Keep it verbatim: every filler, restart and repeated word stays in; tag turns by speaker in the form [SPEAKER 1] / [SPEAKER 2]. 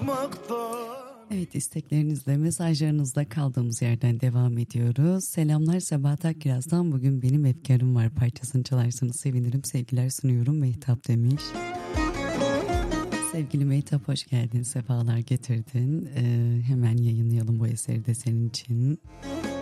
[SPEAKER 1] Evet, isteklerinizle, mesajlarınızla kaldığımız yerden devam ediyoruz. Selamlar Sebahat Akkiraz'dan. Bugün benim efkarım var parçasını çalarsanız sevinirim. Sevgiler sunuyorum Mehtap demiş. Sevgili Mehtap, hoş geldin, sefalar getirdin. Ee, hemen yayınlayalım bu eseri de senin için.